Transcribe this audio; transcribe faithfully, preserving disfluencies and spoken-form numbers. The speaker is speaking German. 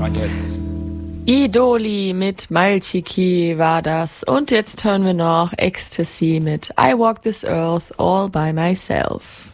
Und jetzt. Idoli mit Malchiki war das. Und jetzt hören wir noch Ecstasy mit I Walk This Earth All By Myself.